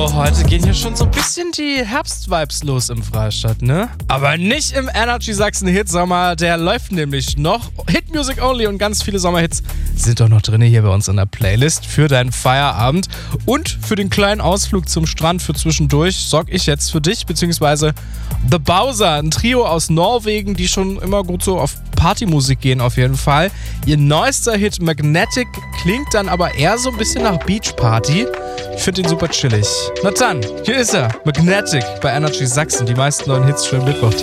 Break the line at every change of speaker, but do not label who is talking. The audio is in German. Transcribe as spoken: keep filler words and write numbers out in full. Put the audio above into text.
Oh, heute gehen hier schon so ein bisschen die Herbst-Vibes los im Freistadt, ne? Aber nicht im Energy Sachsen Hitsommer, der läuft nämlich noch. Hit Music Only und ganz viele Sommerhits sind doch noch drin hier bei uns in der Playlist für deinen Feierabend. Und für den kleinen Ausflug zum Strand für zwischendurch sorg ich jetzt für dich, beziehungsweise The Bowser, ein Trio aus Norwegen, die schon immer gut so auf Partymusik gehen auf jeden Fall. Ihr neuester Hit Magnetic klingt dann aber eher so ein bisschen nach Beach Party. Ich finde ihn super chillig. Na dann, hier ist er, Magnetic bei Energy Sachsen. Die meisten neuen Hits für den Mittwoch.